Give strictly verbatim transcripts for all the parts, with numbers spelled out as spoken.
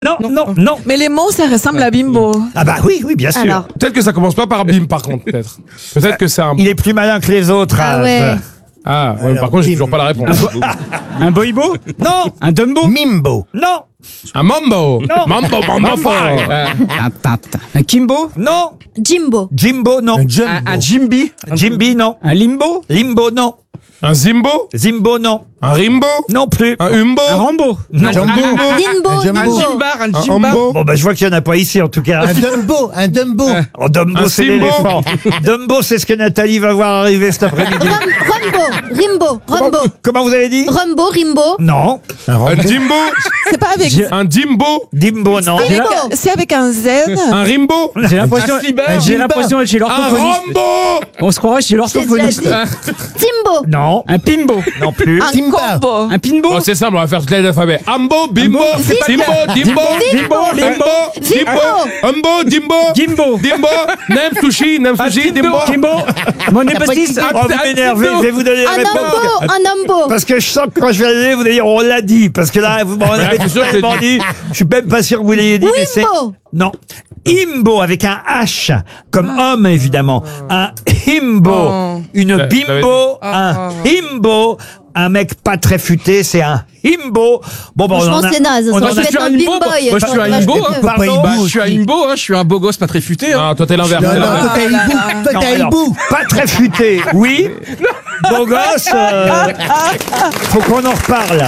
Non, non, non, non. Mais les mots, ça ressemble à Bimbo. Ah bah oui, oui, bien sûr. Alors. Peut-être que ça commence pas par bim, par contre, peut-être. Peut-être que c'est un... Il est plus malin que les autres. Ah Az. ouais. Ah, ouais, par contre, j'ai toujours pas la réponse. Un boibo? Non, Un dumbo? Mimbo. non, Un mambo. Non. Mambo, mambo, fort. Un kimbo? non. Jimbo. Jimbo, non. Jumbo. Un Jimby? Jimby, non. Un limbo? Limbo, non. Un zimbo. Zimbo, non. Un rimbo. Non plus. Un umbo. Un Rambo? Non. Jumbo. Dimbo. Un jumbo. Dimbo. un Un umbo. Bon bah je vois qu'il y en a pas ici en tout cas. Un Dumbo. Un Dumbo. Oh, Dumbo, Un c'est Simbo. l'éléphant. Dumbo, c'est ce que Nathalie va voir arriver cet après-midi. Rum- Rumbo. Rimbo. Rumbo. Comment vous avez dit? Rumbo. Rimbo. Non. Un dimbo. C'est pas avec... Un dimbo. Dimbo, non. avec- C'est avec un Z. Un rimbo. J'ai l'impression, Un slibber. j'ai l'impression d'être chez Un l'orthophoniste. rambo. On se croirait chez l'orthophoniste. Timbo. Non. Un pimbo? Non plus. Un Timba. combo. Un pinbo? Oh, c'est simple, on va faire toute l'alphabet. Ambo, bimbo, simbo, dimbo, Dimbo, limbo, dimbo, umbo, dimbo, Gimbo? dimbo, nem sushi, nem sushi, dimbo. Kimbo? Mon épaisse? Oh, vous m'énervez, je vais vous donner la Un réponse. ambo. Un ambo. Parce que je sens que quand je vais aller, vous allez dire, on l'a dit. Parce que là, vous m'en avez c'est sûr que tellement dit. Je suis même pas sûr que vous l'ayez dit, mais c'est... Wimbo. Non. Imbo, avec un H, comme homme, évidemment. Un himbo. Une Ça- ça veut bimbo. Un himbo. Un mec pas très futé, c'est un himbo. Bon, bon, on Franchement, en a... c'est naze. on Ça en je a- vais être un bimboy. Moi, je suis un Moi, imbo, je hein. peux- Pardon. Pas Bah, je suis un imbo, hein, je suis un beau gosse pas très futé. Hein. Ah, toi, t'es l'inverse. Non, non, toi t'as hibou. Toi Non, t'as alors, hibou. pas très futé, oui. Beau gosse, euh, faut qu'on en reparle.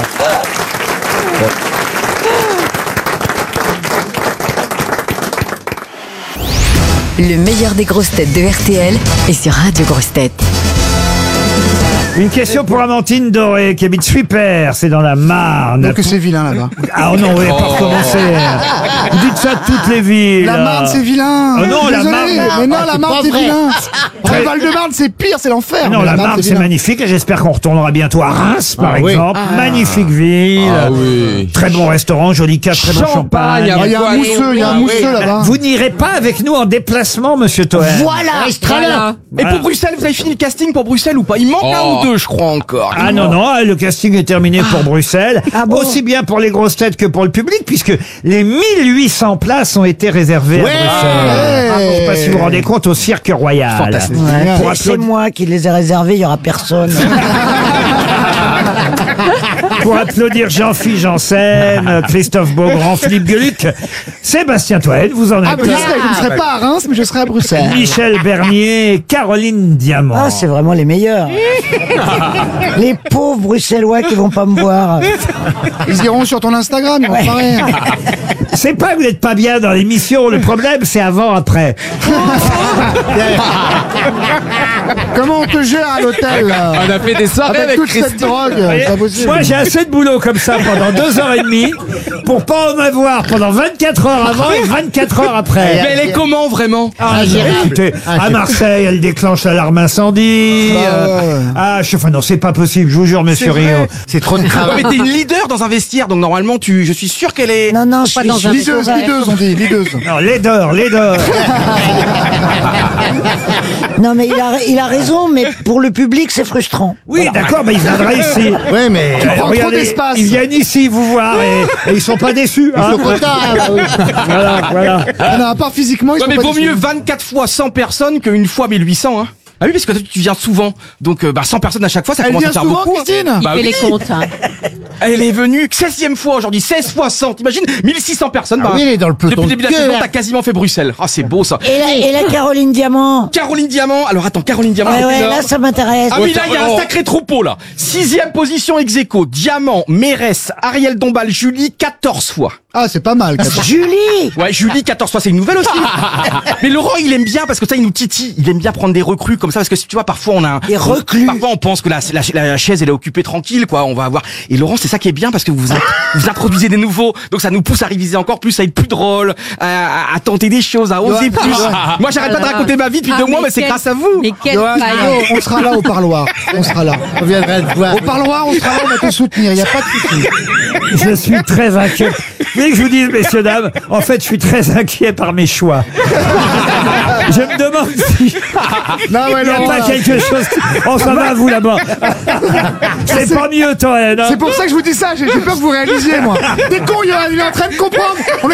Le meilleur des grosses têtes de R T L est sur Radio Grosses Têtes. Une question pour Amandine Doré, qui habite Suipert, c'est dans la Marne. Donc c'est vilain là-bas. Ah oh non, vous n'avez pas recommencé. Vous dites ça de toutes les villes. La Marne c'est vilain. Oh non, la Désolé, Marne- mais non, Ah, la c'est Marne pas c'est vrai. vilain. Le Val-de-Marne c'est pire, c'est l'enfer. Non, Mais la Marne, c'est vilain. magnifique et j'espère qu'on retournera bientôt à Reims, par Ah oui. exemple. Magnifique ville. Ah oui. Très bon restaurant, joli cadre, très bon champagne. Ah, Il y a un mousseux, il y a un mousseux là-bas. Vous n'irez pas avec nous en déplacement, monsieur Toen. Voilà. Restera là. Et pour Bruxelles, vous avez fini le casting pour Bruxelles ou pas? Il manque un ou deux, je crois encore. Ah non, non, le casting est terminé pour Bruxelles. Aussi bien pour les grosses têtes que pour le public, puisque les mille huit cents places ont été réservées à Ouais. Bruxelles. Je ne sais pas si vous vous rendez compte, au Cirque Royal. Fantastique. Pour Ouais, c'est applaudir- moi qui les ai réservés, il n'y aura personne. Pour applaudir Jean-Philippe Janssen, Christophe Beaugrand, Philippe Gueluc, Sébastien Toen, vous en Ah, êtes. mais je serai, je ne serai pas à Reims, mais je serai à Bruxelles. Michel Bernier, Caroline Diamant. Ah, c'est vraiment les meilleurs. Les pauvres Bruxellois qui vont pas me voir. Ils iront sur ton Instagram, ils vont Ouais. pas rien. C'est pas que vous n'êtes pas bien dans l'émission, le problème c'est avant, après. Comment on te gère à l'hôtel là On a fait des soirées Avec avec toute cette Christine. drogue, c'est pas possible. Moi j'ai assez de boulot comme ça pendant deux heures et demie pour pas en avoir pendant vingt-quatre heures avant et vingt-quatre heures après. Mais elle est comment vraiment? Ah, écoutez, à Marseille, elle déclenche l'alarme incendie. Bah, euh, ouais. Ah, je, enfin non, c'est pas possible, je vous jure, monsieur C'est vrai. Rio. C'est trop de Ouais, travail. mais t'es une leader dans un vestiaire, donc normalement, tu, je suis sûr qu'elle est. Non, non, je suis, je suis Lideuse, sauvage. lideuse, on dit, lideuse. Non, laideur, laideur. Non, mais il a, il a raison, mais pour le public, c'est frustrant. Oui, d'accord, mais il viendra ici. Ouais, mais. Euh, prends trop d'espace. Ils viennent ici vous voir et, et ils sont pas déçus. Hein. Au quota, bah oui. Voilà, voilà. Ah non, à part physiquement, ils Ouais, sont mais pas vaut déçus. mieux vingt-quatre fois cent personnes qu'une fois mille huit cents, hein. Ah oui, parce que toi, tu viens souvent. Donc, euh, bah, cent personnes à chaque fois, ça Elle commence vient à faire souvent, beaucoup. hein. Christine Bah oui. comptes. Elle est venue seizième fois aujourd'hui, seize fois cent. T'imagines? mille six cents personnes. Ah bah, oui, elle est dans le peloton depuis le début de de la queue, saison, là. t'as quasiment fait Bruxelles. Ah, c'est beau, ça. Et la, et la Caroline Diamant. Caroline Diamant. Alors, attends, Caroline Diamant. Ouais, c'est ouais, énorme. là, ça m'intéresse. Ah oui, là, il y a un vraiment- sacré troupeau, là. Sixième position ex aequo. Diamant, Mérès, Ariel Dombal, Julie, quatorze fois. Ah, c'est pas mal. quatorze. Julie! Ouais, Julie, quatorze fois, c'est une nouvelle aussi. Mais Laurent, il aime bien, parce que ça, il nous titille. Il aime bien prendre des recrues comme ça, parce que tu vois, parfois, on a un... Des reclus. Parfois, on pense que la, la, la chaise, elle est occupée tranquille, quoi. On va avoir... Et Laurent, c'est ça qui est bien, parce que vous, vous introduisez des nouveaux. Donc, ça nous pousse à réviser encore plus, à être plus drôle, à, à tenter des choses, à oser plus. Moi, j'arrête pas de raconter ma vie depuis deux mois, mais c'est grâce à vous. Mais quel Johan, on sera là au parloir. On sera là. On viendra te voir. Au parloir, on sera là, on va te soutenir. Il n'y a pas de souci. Je suis très inquiet. Vous voulez que je vous dise, messieurs, dames, en fait, je suis très inquiet par mes choix. Je me demande si Non, ouais, il n'y a Laurent, pas là. quelque chose. Oh, ça va, vous, là-bas. C'est pas mieux, toi, hein. C'est pour ça que je vous dis ça, j'ai j'ai peur que vous réalisiez, moi. T'es con, il est en train de comprendre. On